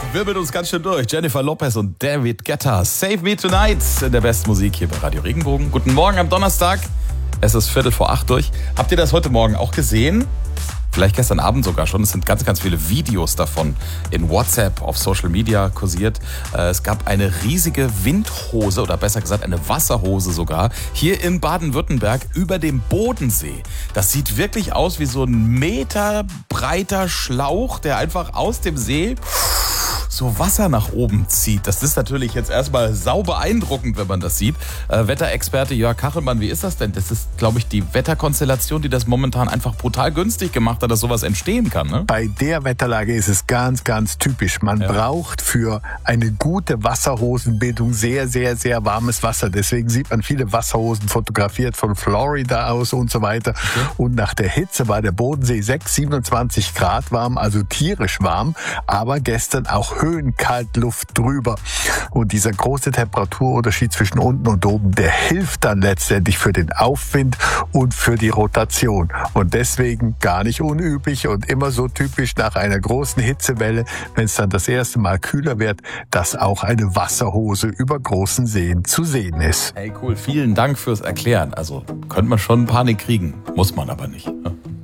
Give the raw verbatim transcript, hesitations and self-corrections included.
wirbelt uns ganz schön durch. Jennifer Lopez und David Guetta. Save Me Tonight in der besten Musik hier bei Radio Regenbogen. Guten Morgen am Donnerstag. Es ist Viertel vor acht durch. Habt ihr das heute Morgen auch gesehen? Vielleicht gestern Abend sogar schon. Es sind ganz, ganz viele Videos davon in WhatsApp, auf Social Media kursiert. Es gab eine riesige Windhose oder besser gesagt eine Wasserhose sogar hier in Baden-Württemberg über dem Bodensee. Das sieht wirklich aus wie so ein Meter breiter Schlauch, der einfach aus dem See so Wasser nach oben zieht. Das ist natürlich jetzt erstmal sau beeindruckend, wenn man das sieht. Äh, Wetterexperte Jörg Kachelmann, wie ist das denn? Das ist, glaube ich, die Wetterkonstellation, die das momentan einfach brutal günstig gemacht hat, dass sowas entstehen kann, ne? Bei der Wetterlage ist es ganz, ganz typisch. Man ja. braucht für eine gute Wasserhosenbildung sehr, sehr, sehr warmes Wasser. Deswegen sieht man viele Wasserhosen fotografiert von Florida aus und so weiter. Okay. Und nach der Hitze war der Bodensee sechs, siebenundzwanzig Grad warm, also tierisch warm, aber gestern auch Höhenkaltluft drüber. Und dieser große Temperaturunterschied zwischen unten und oben, der hilft dann letztendlich für den Aufwind und für die Rotation. Und deswegen gar nicht unüblich und immer so typisch nach einer großen Hitzewelle, wenn es dann das erste Mal kühler wird, dass auch eine Wasserhose über großen Seen zu sehen ist. Hey, cool. Vielen Dank fürs Erklären. Also könnte man schon Panik kriegen, muss man aber nicht.